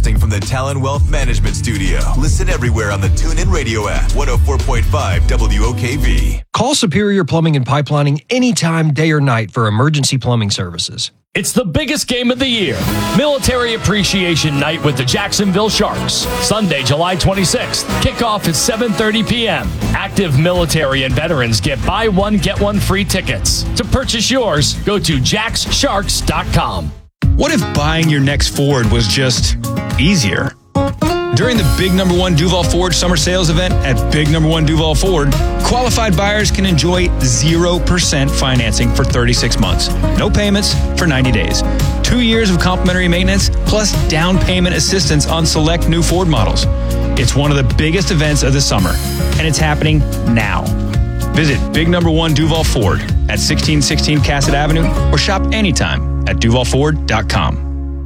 Broadcasting from the Talon Wealth Management Studio. Listen everywhere on the TuneIn Radio app. 104.5 WOKV. Call Superior Plumbing and Pipelining anytime, day or night for emergency plumbing services. It's the biggest game of the year. Military Appreciation Night with the Jacksonville Sharks. Sunday, July 26th. Kickoff is 7:30 p.m. Active military and veterans get buy one, get one free tickets. To purchase yours, go to jaxsharks.com. What if buying your next Ford was just easier? During the Big Number One Duval Ford Summer Sales Event at Big Number One Duval Ford, qualified buyers can enjoy 0% financing for 36 months. No payments for 90 days. 2 years of complimentary maintenance, plus down payment assistance on select new Ford models. It's one of the biggest events of the summer, and it's happening now. Visit Big Number One Duval Ford at 1616 Cassett Avenue or shop anytime at duvalford.com.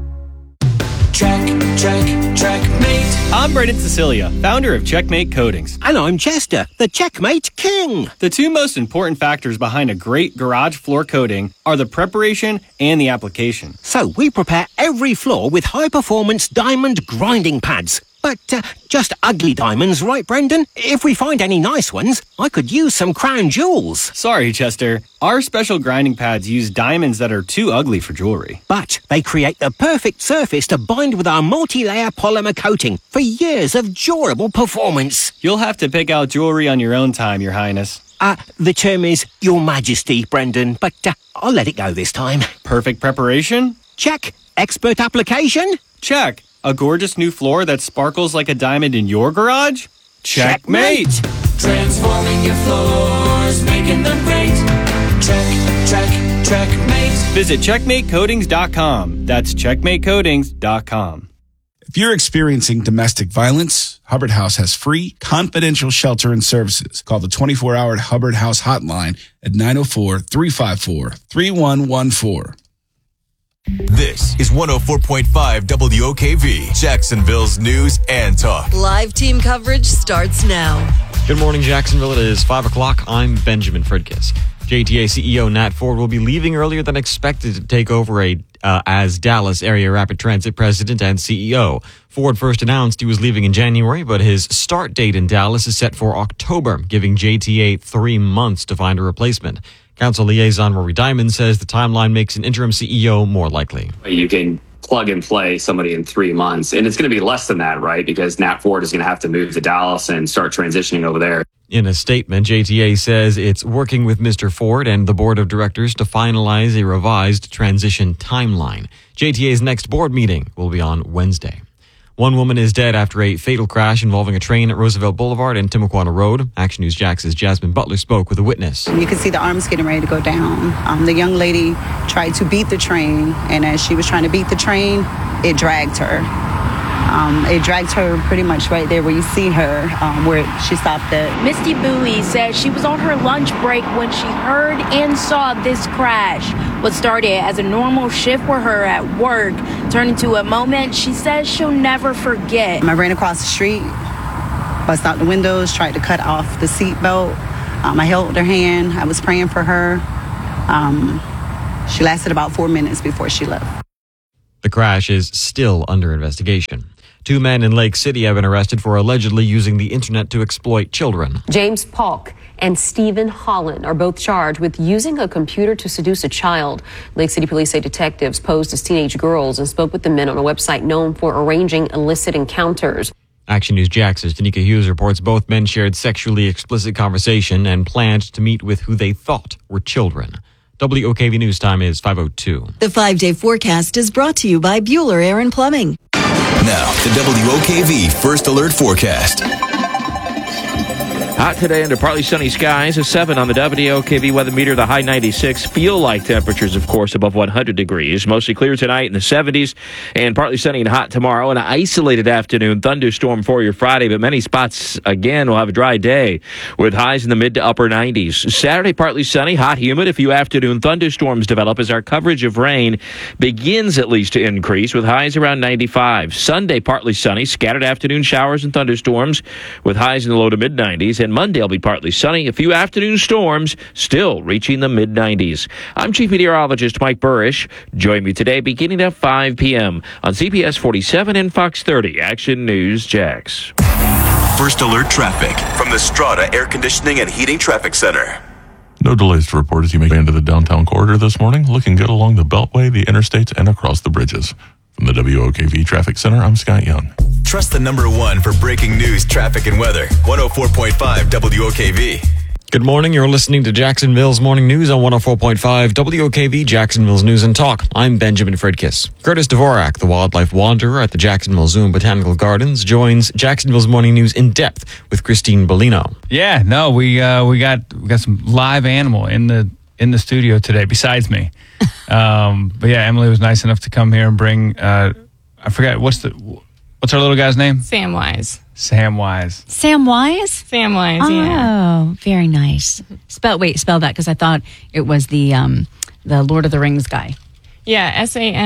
Checkmate. I'm Brendan Cecilia, founder of Checkmate Coatings. And I'm Chester, the Checkmate King. The two most important factors behind a great garage floor coating are the preparation and the application. So we prepare every floor with high-performance diamond grinding pads. But just ugly diamonds, right, Brendan? If we find any nice ones, I could use some crown jewels. Sorry, Chester. Our special grinding pads use diamonds that are too ugly for jewelry. But they create the perfect surface to bind with our multi-layer polymer coating for years of durable performance. You'll have to pick out jewelry on your own time, Your Highness. The term is Your Majesty, Brendan, but I'll let it go this time. Perfect preparation? Check. Expert application? Check. A gorgeous new floor that sparkles like a diamond in your garage? Checkmate! Transforming your floors, making them great. Checkmate. Visit checkmatecoatings.com. That's checkmatecoatings.com. If you're experiencing domestic violence, Hubbard House has free, confidential shelter and services. Call the 24-hour Hubbard House hotline at 904-354-3114. This is 104.5 WOKV, Jacksonville's news and talk. Live team coverage starts now. Good morning, Jacksonville. It is 5 o'clock. I'm Benjamin Fridkis. JTA CEO Nat Ford will be leaving earlier than expected to take over as Dallas Area Rapid Transit president and CEO. Ford first announced he was leaving in January, but his start date in Dallas is set for October, giving JTA 3 months to find a replacement. Council liaison Rory Diamond says the timeline makes an interim CEO more likely. You can plug and play somebody in 3 months, and it's going to be less than that, right? Because Nat Ford is going to have to move to Dallas and start transitioning over there. In a statement, JTA says it's working with Mr. Ford and the board of directors to finalize a revised transition timeline. JTA's next board meeting will be on Wednesday. One woman is dead after a fatal crash involving a train at Roosevelt Boulevard and Timuquana Road. Action News Jax's Jasmine Butler spoke with a witness. You can see the arms getting ready to go down. The young lady tried to beat the train, and as she was trying to beat the train, it dragged her. It dragged her pretty much right there where you see her, where she stopped at. Misty Bowie says she was on her lunch break when she heard and saw this crash. What started as a normal shift for her at work turned into a moment she says she'll never forget. I ran across the street, bust out the windows, tried to cut off the seatbelt. I held her hand. I was praying for her. She lasted about 4 minutes before she left. The crash is still under investigation. 2 men in Lake City have been arrested for allegedly using the internet to exploit children. James Polk and Stephen Holland are both charged with using a computer to seduce a child. Lake City police say detectives posed as teenage girls and spoke with the men on a website known for arranging illicit encounters. Action News Jax's Tanika Hughes reports both men shared sexually explicit conversation and planned to meet with who they thought were children. WOKV News time is 5:02. The 5-day forecast is brought to you by Bueller Air and Plumbing. Now, the WOKV First Alert Forecast. Hot today under partly sunny skies, a 7 on the WOKV weather meter, the high 96. Feel like temperatures, of course, above 100 degrees. Mostly clear tonight in the 70s and partly sunny and hot tomorrow. An isolated afternoon thunderstorm for your Friday, but many spots, again, will have a dry day with highs in the mid to upper 90s. Saturday, partly sunny, hot, humid. A few afternoon thunderstorms develop as our coverage of rain begins at least to increase with highs around 95. Sunday, partly sunny, scattered afternoon showers and thunderstorms with highs in the low to mid 90s. And Even Monday will be partly sunny. A few afternoon storms still reaching the mid-90s. I'm Chief Meteorologist Mike Burrish. Join me today beginning at 5 p.m. on CBS 47 and Fox 30 Action News Jax. First alert traffic from the Strata Air Conditioning and Heating Traffic Center. No delays to report as you make it into the downtown corridor this morning. Looking good along the Beltway, the interstates, and across the bridges. From the WOKV Traffic Center, I'm Scott Young. Trust the #1 for breaking news, traffic, and weather. 104.5 WOKV. Good morning. You're listening to Jacksonville's Morning News on 104.5 WOKV, Jacksonville's News and Talk. I'm Benjamin Fredkiss. Curtis Dvorak, the wildlife wanderer at the Jacksonville Zoo and Botanical Gardens, joins Jacksonville's Morning News in depth with Christine Bellino. Yeah, no, we got some live animal in the studio today besides me. But yeah, Emily was nice enough to come here and bring. I forgot what's our little guy's name? Samwise. Samwise. Samwise? Samwise, yeah. Oh, very nice. Spell that, because I thought it was the Lord of the Rings guy. Yeah,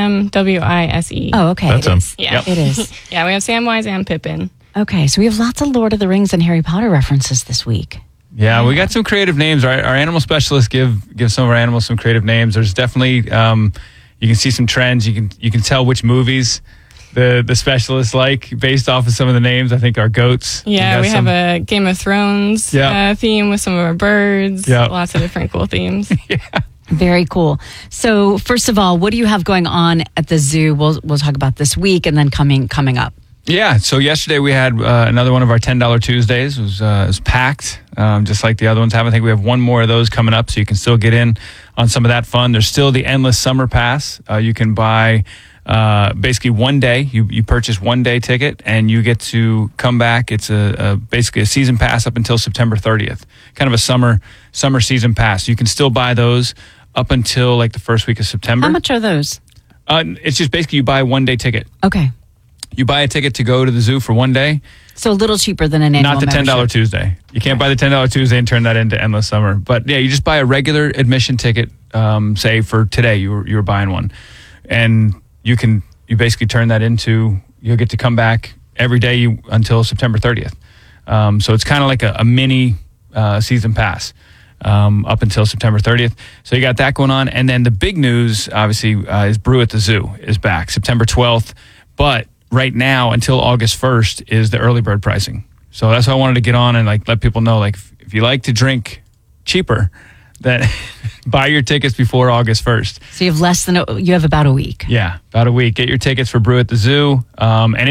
Samwise. Oh, okay. That's him. Yeah, It is. Yeah, we have Samwise and Pippin. Okay, so we have lots of Lord of the Rings and Harry Potter references this week. Yeah, we got some creative names. Our animal specialists give some of our animals some creative names. There's definitely you can see some trends. You can tell which movies the specialists like based off of some of the names. I think our goats. Yeah, we have a Game of Thrones theme with some of our birds. Yeah. Lots of different cool themes. Very cool. So first of all, what do you have going on at the zoo? We'll talk about this week and then coming up. Yeah, so yesterday we had another one of our $10 Tuesdays. It was packed, just like the other ones have. I think we have one more of those coming up, so you can still get in on some of that fun. There's still the Endless Summer Pass. You can buy basically one day. You purchase one day ticket, and you get to come back. It's basically a season pass up until September 30th, kind of a summer season pass. You can still buy those up until like the first week of September. How much are those? It's just basically you buy a one day ticket. Okay. You buy a ticket to go to the zoo for one day. So a little cheaper than an annual Not the $10 membership. Tuesday. You can't buy the $10 Tuesday and turn that into Endless Summer. But yeah, you just buy a regular admission ticket, say for today, you were buying one. And you basically turn that into, you'll get to come back every day until September 30th. So it's kind of like a mini season pass up until September 30th. So you got that going on. And then the big news, obviously, is Brew at the Zoo is back September 12th. But right now, until August 1st, is the early bird pricing. So that's why I wanted to get on and let people know, if you like to drink cheaper, then buy your tickets before August 1st. So you have about a week. Yeah, about a week. Get your tickets for Brew at the Zoo. And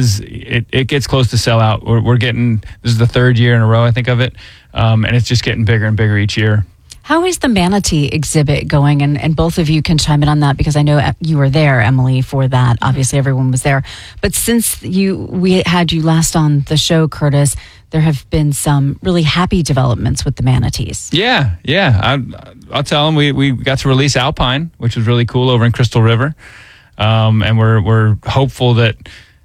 it gets close to sell out. We're getting, this is the third year in a row, I think, of it. And it's just getting bigger and bigger each year. How is the manatee exhibit going? And both of you can chime in on that, because I know you were there, Emily, for that. Obviously, everyone was there. But since we had you last on the show, Curtis, there have been some really happy developments with the manatees. Yeah. I'll tell them we got to release Alpine, which was really cool over in Crystal River. And we're hopeful that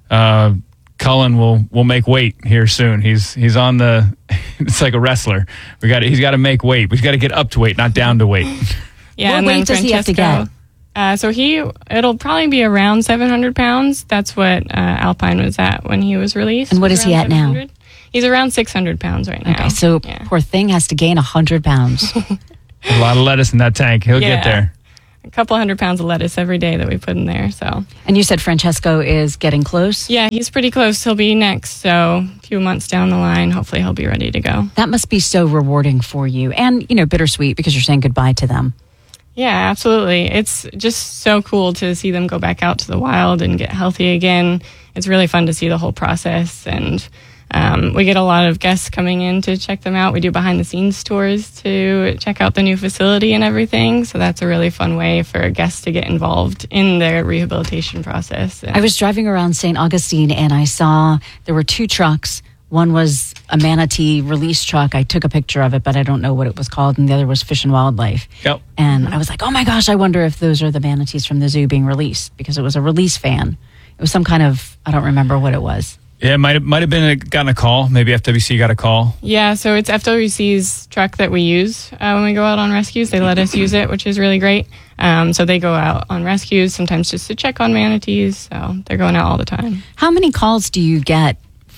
Cullen will make weight here soon. He's on the. It's like a wrestler. He's got to make weight. We've got to get up to weight, not down to weight. Yeah, what and weight then does he have to get? So it'll probably be around 700 pounds. That's what Alpine was at when he was released. And what is he at now? He's around 600 pounds right now. Okay, so poor thing has to gain 100 pounds. A lot of lettuce in that tank. He'll get there. A couple 100 pounds of lettuce every day that we put in there. So. And you said Francesco is getting close? Yeah, he's pretty close. He'll be next. So a few months down the line, hopefully he'll be ready to go. That must be so rewarding for you, and bittersweet, because you're saying goodbye to them. Yeah, absolutely. It's just so cool to see them go back out to the wild and get healthy again. It's really fun to see the whole process, and we get a lot of guests coming in to check them out. We do behind-the-scenes tours to check out the new facility and everything, so that's a really fun way for guests to get involved in their rehabilitation process. I was driving around St. Augustine, and I saw there were two trucks. One was a manatee release truck. I took a picture of it, but I don't know what it was called, and the other was Fish and Wildlife. Yep. And I was like, oh my gosh, I wonder if those are the manatees from the zoo being released, because it was a release van. It was some kind of, I don't remember what it was. Yeah, it might have been gotten a call. Maybe FWC got a call. Yeah, so it's FWC's truck that we use when we go out on rescues. They let us use it, which is really great. So they go out on rescues, sometimes just to check on manatees. So they're going out all the time. How many calls do you get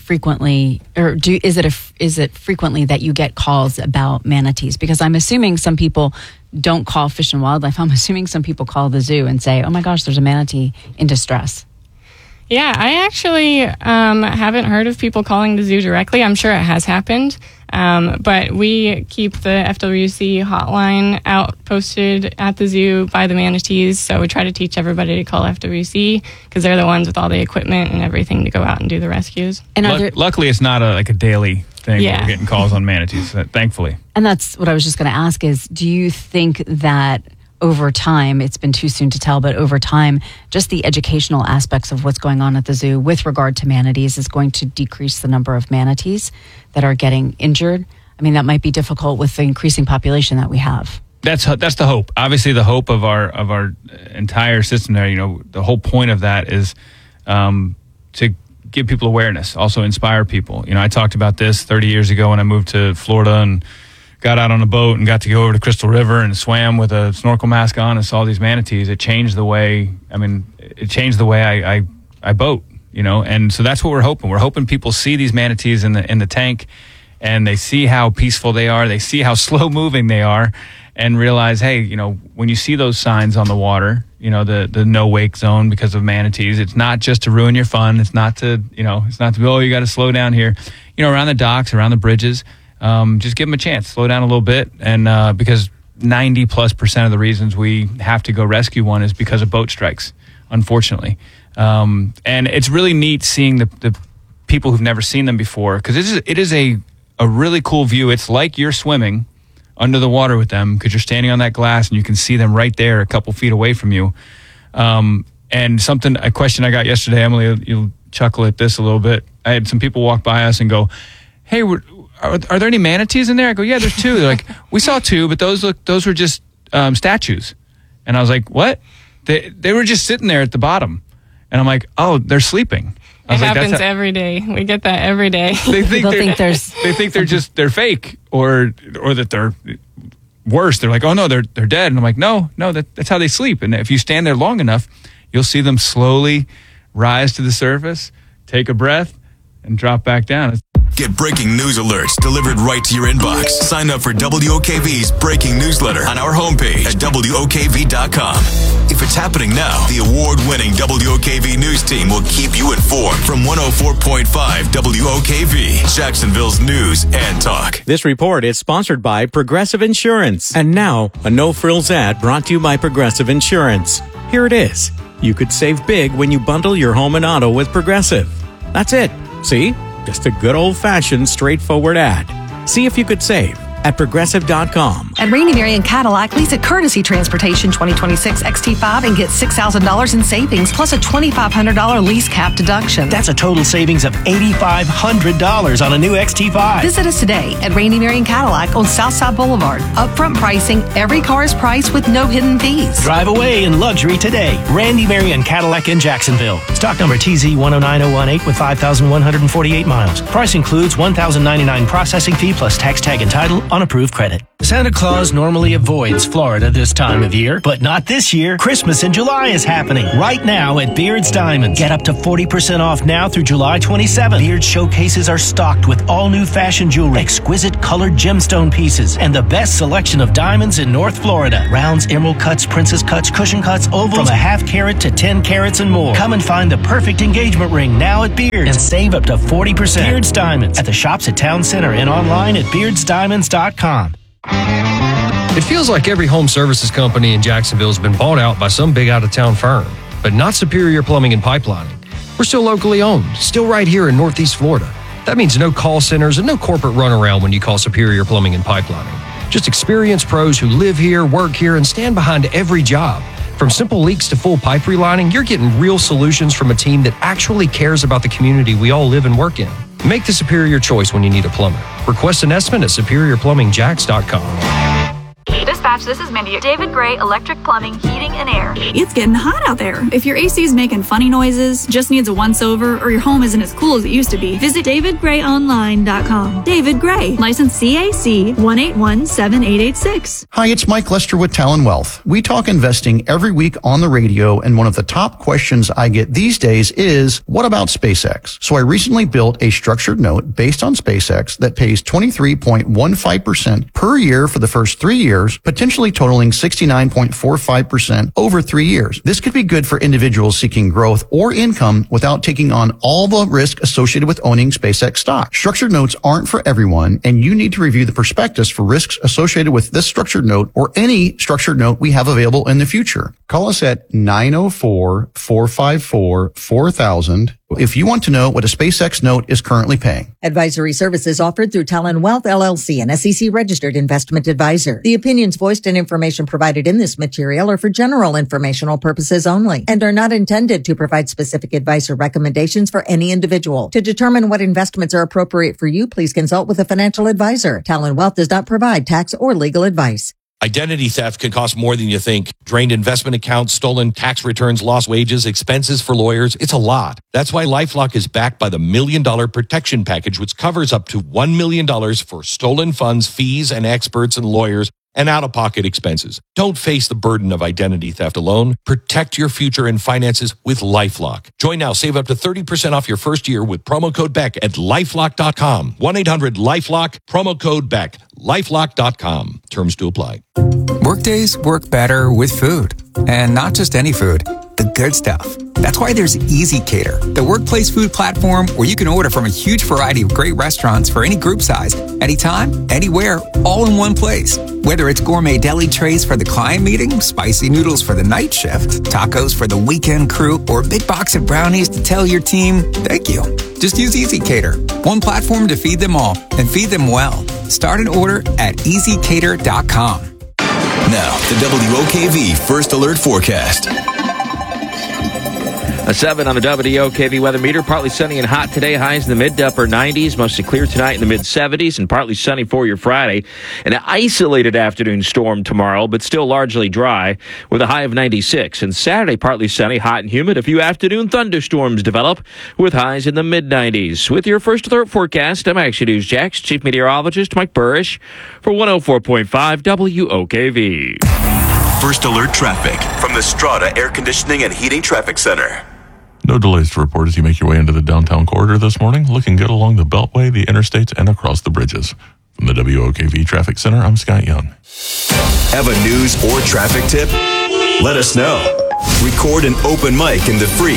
frequently, or is it frequently that you get calls about manatees? Because I'm assuming some people don't call Fish and Wildlife. I'm assuming some people call the zoo and say, "Oh my gosh, there's a manatee in distress." Yeah, I actually haven't heard of people calling the zoo directly. I'm sure it has happened. But we keep the FWC hotline out posted at the zoo by the manatees. So we try to teach everybody to call FWC because they're the ones with all the equipment and everything to go out and do the rescues. And luckily, it's not a daily thing. Yeah. Where we're getting calls on manatees, thankfully. And that's what I was just going to ask is, do you think that over time, it's been too soon to tell, but over time, just the educational aspects of what's going on at the zoo with regard to manatees is going to decrease the number of manatees that are getting injured? I mean, that might be difficult with the increasing population that we have. That's the hope. Obviously, the hope of our entire system there, the whole point of that is to give people awareness, also inspire people. I talked about this 30 years ago when I moved to Florida and got out on a boat and got to go over to Crystal River and swam with a snorkel mask on and saw these manatees. It changed the way, I boat, and so that's what we're hoping. We're hoping people see these manatees in the tank and they see how peaceful they are. They see how slow moving they are and realize, hey, when you see those signs on the water, the no wake zone because of manatees, it's not just to ruin your fun. It's not to be, oh, you got to slow down here, around the docks, around the bridges. Just give them a chance, slow down a little bit. And because 90+% of the reasons we have to go rescue one is because of boat strikes, unfortunately. And it's really neat seeing the people who've never seen them before, because it is a really cool view. It's like you're swimming under the water with them because you're standing on that glass and you can see them right there a couple feet away from you. And a question I got yesterday, Emily, you'll chuckle at this a little bit. I had some people walk by us and go, hey, are there any manatees in there? I go, yeah, there's two. They're like, we saw two, but those were just statues. And I was like, what? They were just sitting there at the bottom. And I'm like, oh, they're sleeping. It happens every day. We get that every day. They think they're fake or that they're worse. They're like, oh no, they're dead. And I'm like, no, that's how they sleep. And if you stand there long enough, you'll see them slowly rise to the surface, take a breath, and drop back down. Get breaking news alerts delivered right to your inbox. Sign up for WOKV's breaking newsletter on our homepage at WOKV.com. If it's happening now, the award-winning WOKV news team will keep you informed from 104.5 WOKV, Jacksonville's news and talk. This report is sponsored by Progressive Insurance. And now, a no-frills ad brought to you by Progressive Insurance. Here it is. You could save big when you bundle your home and auto with Progressive. That's it. See? Just a good old-fashioned, straightforward ad. See if you could save at Progressive.com. At Randy Marion Cadillac, lease a Courtesy Transportation 2026 XT5 and get $6,000 in savings plus a $2,500 lease cap deduction. That's a total savings of $8,500 on a new XT5. Visit us today at Randy Marion Cadillac on Southside Boulevard. Upfront pricing, every car is priced with no hidden fees. Drive away in luxury today. Randy Marion Cadillac in Jacksonville. Stock number TZ109018 with 5,148 miles. Price includes $1,099 processing fee plus tax tag and title on approved credit. Santa Claus normally avoids Florida this time of year, but not this year. Christmas in July is happening right now at Beard's Diamonds. Get up to 40% off now through July 27th. Beard's showcases are stocked with all new fashion jewelry, exquisite colored gemstone pieces, and the best selection of diamonds in North Florida. Rounds, emerald cuts, princess cuts, cushion cuts, ovals, from a half carat to 10 carats and more. Come and find the perfect engagement ring now at Beard's and save up to 40%. Beard's Diamonds at the shops at Town Center and online at beardsdiamonds.com. It feels like every home services company in Jacksonville has been bought out by some big out-of-town firm, but not Superior Plumbing and Pipelining. We're still locally owned, still right here in Northeast Florida. That means no call centers and no corporate runaround when you call Superior Plumbing and Pipelining. Just experienced pros who live here, work here, and stand behind every job. From simple leaks to full pipe relining, you're getting real solutions from a team that actually cares about the community we all live and work in. Make the superior choice when you need a plumber. Request an estimate at superiorplumbingjacks.com. Dispatch Dispatch, this is Mindy. David Gray, Electric Plumbing, Heating and Air. It's getting hot out there. If your AC is making funny noises, just needs a once-over, or your home isn't as cool as it used to be, visit davidgrayonline.com. David Gray, license CAC 1817886. Hi, it's Mike Lester with Talon Wealth. We talk investing every week on the radio, and one of the top questions I get these days is, what about SpaceX? So I recently built a structured note based on SpaceX that pays 23.15% per year for the first 3 years, potentially totaling 69.45% over 3 years. This could be good for individuals seeking growth or income without taking on all the risk associated with owning SpaceX stock. Structured notes aren't for everyone, and you need to review the prospectus for risks associated with this structured note or any structured note we have available in the future. Call us at 904-454-4000 if you want to know what a SpaceX note is currently paying. Advisory services offered through Talon Wealth LLC, an SEC-registered investment advisor. The opinions voiced and information provided in this material are for general informational purposes only and are not intended to provide specific advice or recommendations for any individual. To determine what investments are appropriate for you, please consult with a financial advisor. Talon Wealth does not provide tax or legal advice. Identity theft can cost more than you think. Drained investment accounts, stolen tax returns, lost wages, expenses for lawyers. It's a lot. That's why LifeLock is backed by the $1 Million Protection Package, which covers up to $1 million for stolen funds, fees, and experts and lawyers and out-of-pocket expenses. Don't face the burden of identity theft alone. Protect your future and finances with LifeLock. Join now. Save up to 30% off your first year with promo code BECK at LifeLock.com. 1-800-LifeLock, promo code BECK. LifeLock.com. Terms to apply. Workdays work better with food. And not just any food, the good stuff. That's why there's Easy Cater, the workplace food platform where you can order from a huge variety of great restaurants for any group size, anytime, anywhere, all in one place. Whether it's gourmet deli trays for the client meeting, spicy noodles for the night shift, tacos for the weekend crew, or a big box of brownies to tell your team, thank you. Just use Easy Cater, one platform to feed them all and feed them well. Start an order at easycater.com. Now, the WOKV First Alert Forecast. A 7 on the WOKV weather meter. Partly sunny and hot today. Highs in the mid to upper 90s. Mostly clear tonight in the mid 70s and partly sunny for your Friday. An isolated afternoon storm tomorrow, but still largely dry with a high of 96. And Saturday, partly sunny, hot and humid. A few afternoon thunderstorms develop with highs in the mid 90s. With your First Alert Forecast, I'm Action News Jax Chief Meteorologist Mike Burrish for 104.5 WOKV. First Alert Traffic from the Strata Air Conditioning and Heating Traffic Center. No delays to report as you make your way into the downtown corridor this morning. Looking good along the Beltway, the interstates, and across the bridges. From the WOKV Traffic Center, I'm Scott Young. Have a news or traffic tip? Let us know. Record an open mic in the free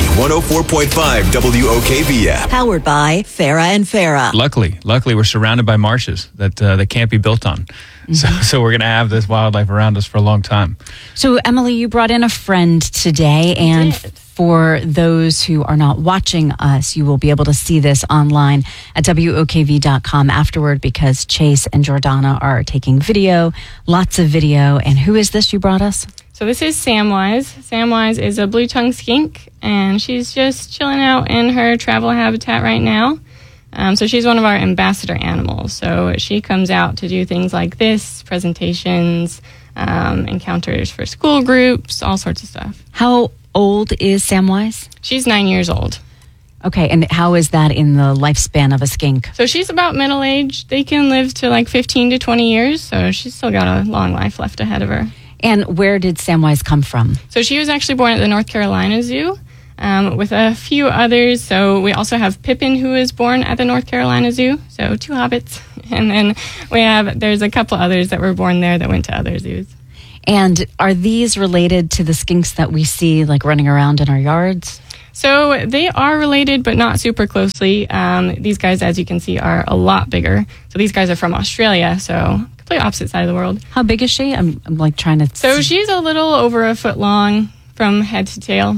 104.5 WOKV app. Powered by Farah and Farah. Luckily, we're surrounded by marshes that can't be built on. So we're going to have this wildlife around us for a long time. So, Emily, you brought in a friend today, and for those who are not watching us, you will be able to see this online at WOKV.com afterward because Chase and Jordana are taking video, lots of video. And who is this you brought us? So this is Samwise. Samwise is a blue-tongued skink, and she's just chilling out in her travel habitat right now. So she's one of our ambassador animals. So she comes out to do things like this, presentations, encounters for school groups, all sorts of stuff. How old is Samwise? She's 9 years old. Okay, and how is that in the lifespan of a skink? So she's about middle age. They can live to like 15 to 20 years, so she's still got a long life left ahead of her. And where did Samwise come from? So she was actually born at the North Carolina Zoo with a few others. So we also have Pippin, who was born at the North Carolina Zoo. So 2 hobbits. And then there's a couple others that were born there that went to other zoos. And are these related to the skinks that we see like running around in our yards? So they are related, but not super closely. These guys, as you can see, are a lot bigger. So these guys are from Australia, so complete opposite side of the world. How big is she? I'm like trying to... So she's a little over a foot long from head to tail.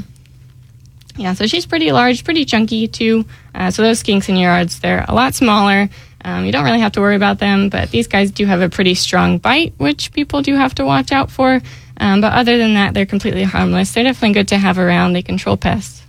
Yeah, so she's pretty large, pretty chunky too. So those skinks in your yards, they're a lot smaller. You don't really have to worry about them, but these guys do have a pretty strong bite, which people do have to watch out for. But other than that, they're completely harmless. They're definitely good to have around. They control pests.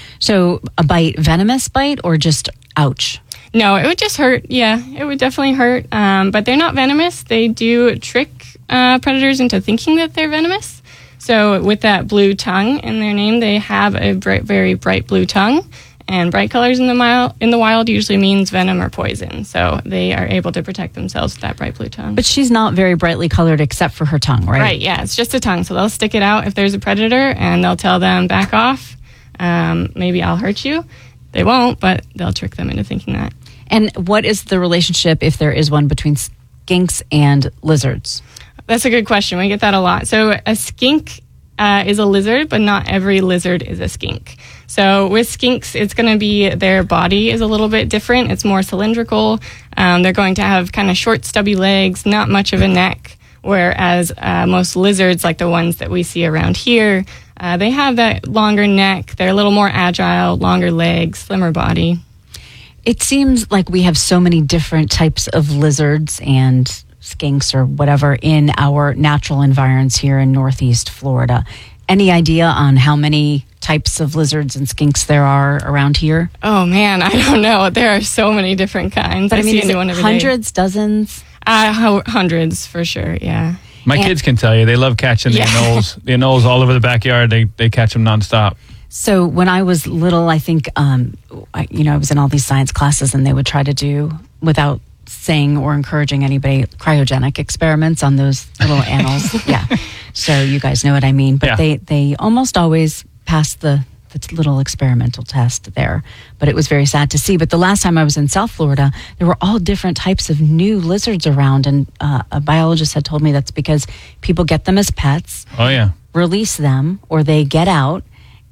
So a bite, venomous bite, or just ouch? No, it would just hurt. Yeah, it would definitely hurt. But they're not venomous. They do trick predators into thinking that they're venomous. So with that blue tongue in their name, they have a very bright blue tongue. And bright colors in the wild usually means venom or poison. So they are able to protect themselves with that bright blue tongue. But she's not very brightly colored except for her tongue, right? Right, yeah. It's just a tongue. So they'll stick it out if there's a predator, and they'll tell them, back off. Maybe I'll hurt you. They won't, but they'll trick them into thinking that. And what is the relationship, if there is one, between skinks and lizards? That's a good question. We get that a lot. So a skink is a lizard, but not every lizard is a skink. So with skinks, it's going to be their body is a little bit different. It's more cylindrical. They're going to have kind of short, stubby legs, not much of a neck, whereas most lizards, like the ones that we see around here, they have that longer neck. They're a little more agile, longer legs, slimmer body. It seems like we have so many different types of lizards and skinks or whatever in our natural environs here in Northeast Florida. Any idea on how many types of lizards and skinks there are around here? Oh man, I don't know. There are so many different kinds. But I mean, see a new one every day. Hundreds, dozens? Hundreds for sure, yeah. My kids can tell you they love catching the anoles. The anoles all over the backyard. They catch them nonstop. So when I was little, I think, I was in all these science classes, and they would try to do, without saying or encouraging anybody, cryogenic experiments on those little animals. Yeah. So you guys know what I mean. But they almost always passed the little experimental test there. But it was very sad to see. But the last time I was in South Florida, there were all different types of new lizards around. And a biologist had told me that's because people get them as pets. Oh, yeah. Release them, or they get out,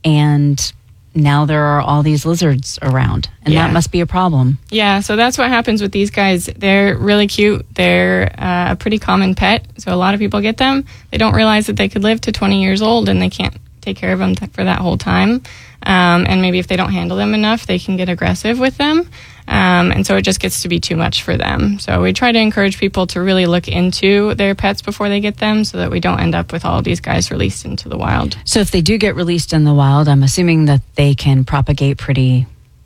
and now there are all these lizards around, and that must be a problem. Yeah, so that's what happens with these guys. They're really cute. They're a pretty common pet, so a lot of people get them. They don't realize that they could live to 20 years old, and they can't take care of them for that whole time. And maybe if they don't handle them enough, they can get aggressive with them. And so it just gets to be too much for them. So we try to encourage people to really look into their pets before they get them, so that we don't end up with all of these guys released into the wild. So if they do get released in the wild, I'm assuming that they can propagate pretty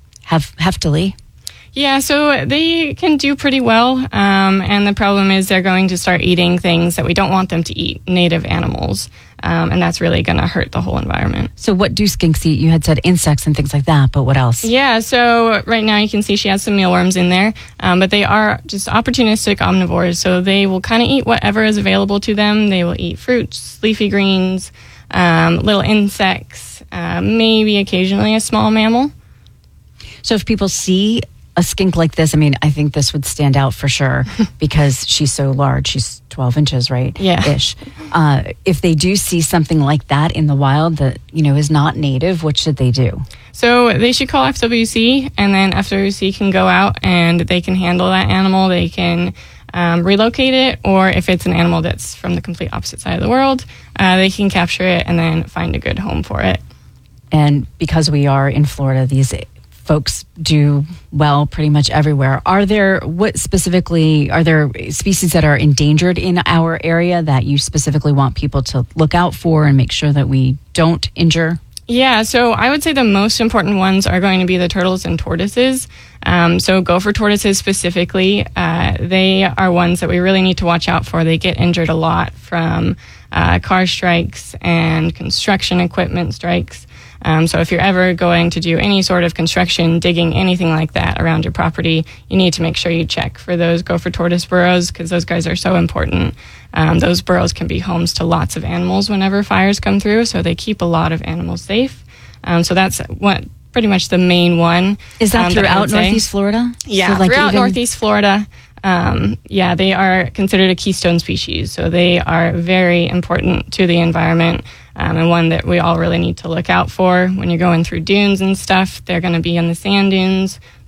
heftily. Yeah, so they can do pretty well. And the problem is they're going to start eating things that we don't want them to eat, native animals. And that's really going to hurt the whole environment. So what do skinks eat? You had said insects and things like that, but what else? Yeah, so right now you can see she has some mealworms in there, but they are just opportunistic omnivores. So they will kind of eat whatever is available to them. They will eat fruits, leafy greens, little insects, maybe occasionally a small mammal. So if people see a skink like this, I mean, I think this would stand out for sure because she's so large. She's 12 inches, right? Yeah. Ish. If they do see something like that in the wild that, is not native, what should they do? So they should call FWC, and then FWC can go out and they can handle that animal. They can relocate it, or if it's an animal that's from the complete opposite side of the world, they can capture it and then find a good home for it. And because we are in Florida, these folks do well pretty much everywhere. Are there species that are endangered in our area that you specifically want people to look out for and make sure that we don't injure? Yeah, so I would say the most important ones are going to be the turtles and tortoises. So gopher tortoises specifically, they are ones that we really need to watch out for. They get injured a lot from car strikes and construction equipment strikes. So if you're ever going to do any sort of construction, digging, anything like that around your property, you need to make sure you check for those gopher tortoise burrows, because those guys are so important. Those burrows can be homes to lots of animals whenever fires come through, so they keep a lot of animals safe. So that's pretty much the main one. Is that throughout Northeast Florida? Yeah, so throughout Northeast Florida. They are considered a keystone species, so they are very important to the environment, and one that we all really need to look out for. When you're going through dunes and stuff, they're going to be in the sand dunes,